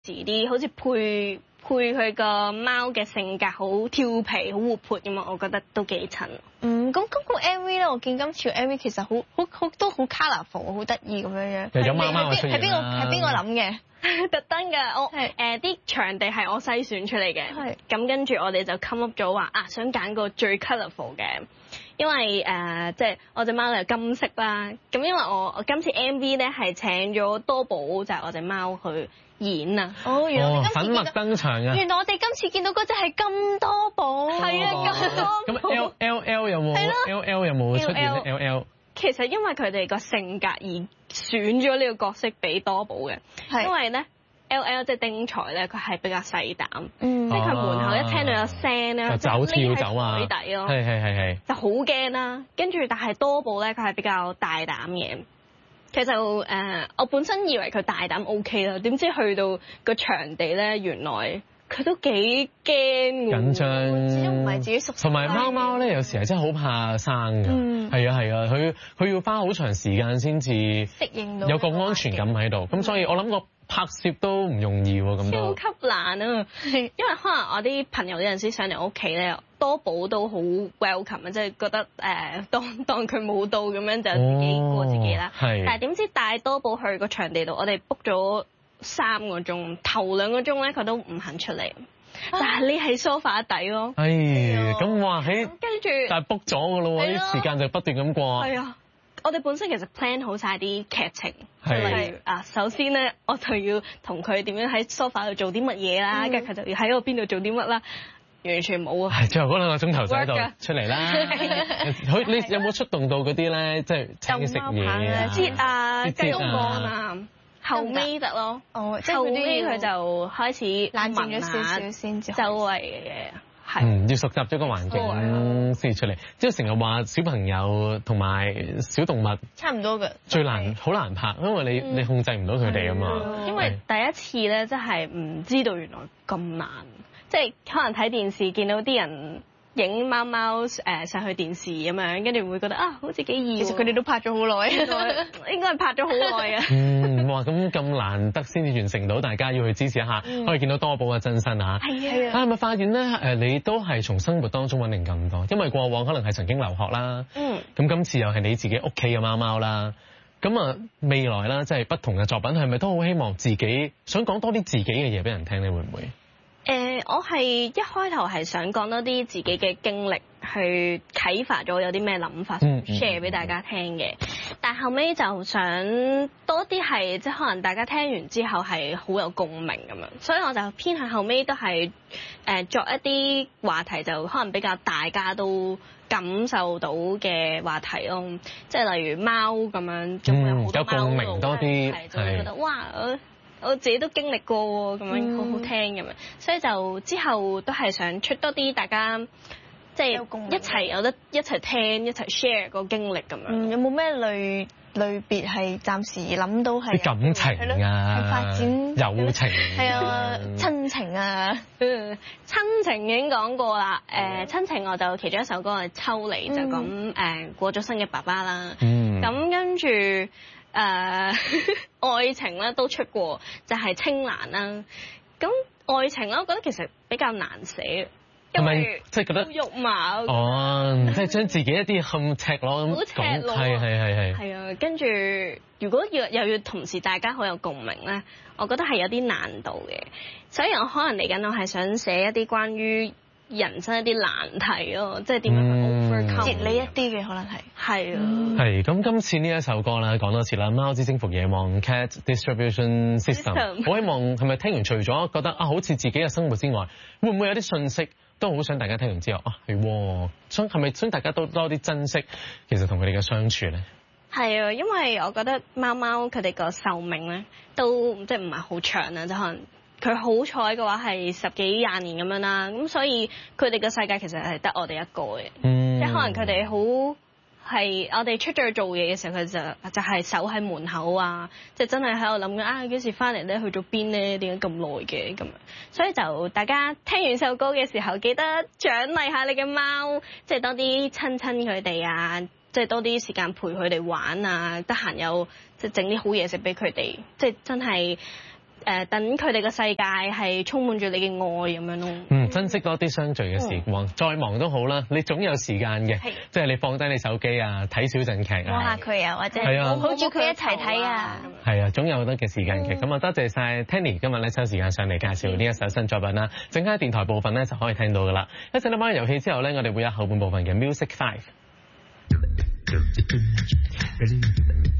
啲，好似配佢個貓嘅性格好調皮、好活潑咁嘛，我覺得都幾襯。 咁個 MV 咧，我見今次個 MV 其實好都好 colourful， 好得意咁樣樣。 有貓貓嘅出現啦。 係邊個諗嘅？ 特登㗎，我啲場地係我篩選出嚟嘅，咁跟住我哋就 come up 咗話想揀個最 colourful 嘅，因為即係我隻貓係金色啦，咁因為我今次 MV 咧係請咗多寶就係我隻貓去演啊。 原來粉墨登場啊！ 原來我哋今次見到嗰隻係金多寶。 係啊，金多寶。 咁 LL 有冇 LL 有冇出現咧 ？LL 其實因為佢哋個性格而選咗呢個角色俾多寶嘅，因為咧 LL 即係丁財咧，佢係比較細膽，即係佢門口一聽到有聲咧， 就走跳走啊， 匿喺海底咯， 係， 就好驚啦。跟住但係多寶咧，佢係比較大膽嘅。佢就我本身以為佢大膽 OK 啦，點知去到個場地咧，原來佢都幾驚緊張， 始終唔係自己熟悉。 同埋貓貓咧，有時係真係好怕生㗎，係啊，佢要花好長時間先至適應到， 有個安全感喺度。咁所以我諗個拍攝都唔容易喎，咁都超級難啊！因為可能我啲朋友有陣時上嚟我屋企咧，多寶都好 welcome 啊，即係覺得當佢冇到咁樣就自己過自己啦。但係點知帶多寶去個場地度，我哋 book 咗3個鐘，頭2個鐘咧佢都唔肯出嚟，但係你喺 sofa 底咯。 咁話跟住但係 book 咗㗎咯喎，啲時間就不斷咁過。 係啊，我哋本身其實 plan 好晒啲劇情，例如首先咧我就要同佢點樣喺 sofa 度做啲乜嘢啦，跟住佢就要喺我邊度做啲乜啦，完全冇啊。 最後嗰2個鐘頭就喺度出嚟啦。你有冇出動到嗰啲咧？即係請佢食嘢擠啊，雞公乾啊。後尾得咯， 即係後尾佢就開始冷靜咗少少先至。 周圍嘅要熟習咗個環境先出嚟。即係成日話小朋友同埋小動物差唔多嘅， 最難好難拍，因為你控制唔到佢哋啊嘛。 因為第一次咧，真係唔知道原來咁難，即係可能睇電視見到啲人影貓貓上去電視咁樣，跟住會覺得好似幾易。 其實佢哋都拍咗好耐， 應該係拍咗好耐嘅。 哇！咁難得先至完成到，大家要去支持一下，可以見到多寶嘅真身啊！ 係啊！ 係咪發現咧？你都係從生活當中揾靈感咁多，因為過往可能係曾經留學啦。咁今次又係你自己屋企嘅貓貓啦。咁未來啦，即係不同嘅作品，係咪都好希望自己想講多啲自己嘅嘢俾人聽咧？會唔會？ 我係一開頭係想講多啲自己嘅經歷，去啟發咗有啲咩諗法 share 俾大家聽嘅。但後尾就想多啲係即係可能大家聽完之後係好有共鳴咁樣，所以我就偏向後尾都係作一啲話題就可能比較大家都感受到嘅話題咯，即係例如貓咁樣，仲有好多貓有共鳴多啲， 就會覺得哇！我自己都經歷過喎，咁樣好好聽咁樣，所以就之後都係想出多啲大家即係一齊有得一齊聽一齊 share 個經歷咁樣。 有冇咩類別係暫時諗到係感情啊， 係發展友情， 係啊，親情啊， 親情已經講過啦。親情我就其中一首歌係抽離，就講過咗身嘅爸爸啦。咁跟住。愛情咧都出過，就係青蘭啦。咁愛情咧，我覺得其實比較難寫，因為即係覺得肉麻。 即係將自己一啲咁赤裸咁講，係啊，跟住如果又要同時大家好有共鳴咧，我覺得係有啲難度嘅。所以我可能嚟緊我係想寫一啲關於人生一啲難題咯，即係點樣去 overcome 哲理一啲嘅可能係係咁今次呢一首歌啦，講多次啦，《貓之征服野望》Cat Distribution System， 好希望係咪聽完除咗覺得好似自己嘅生活之外，會唔會有啲信息都好想大家聽完之後係咪想大家都多啲珍惜其實同佢哋嘅相處咧？ 係啊，因為我覺得貓貓佢哋個壽命咧都即係唔係好長啊，就可能。佢好彩嘅話係10幾20年咁樣啦，咁所以佢哋嘅世界其實係得我哋一個嘅，即係可能佢哋好係我哋出咗去做嘢嘅時候，佢就係守喺門口啊，即係真係喺度諗緊幾時翻嚟咧，去咗邊咧，點解咁耐嘅咁樣，所以就大家聽完首歌嘅時候，記得獎勵下你嘅貓，即係多啲親佢哋啊，即係多啲時間陪佢哋玩啊，得閒又即係整啲好嘢食俾佢哋，即係真係。 等佢哋嘅世界係充滿住你嘅愛咁樣咯。 珍惜多啲相聚嘅時光，再忙都好啦，你總有時間嘅，即係你放低你手機啊，睇小陣劇啊， 摸下佢啊，或者抱住佢一齊睇啊。 係啊，總有好多嘅時間嘅。咁啊，多謝晒 Tanny 今日咧抽時間上嚟介紹呢一首新作品啦。陣間電台部分咧就可以聽到噶啦。一陣玩遊戲之後咧，我哋會有後半部分嘅 Music 5。